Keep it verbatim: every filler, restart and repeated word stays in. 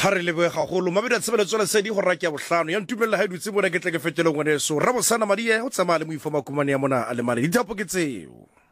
ha re lebe gagolo mabedi a tshebeletso le sedi go rakia bohlano ya ntumella ha dutse bona ke tle ke fetele ngwane so ra bosana madie go tsamaya le moifo makumane ya mona a le male dithapo ke tseo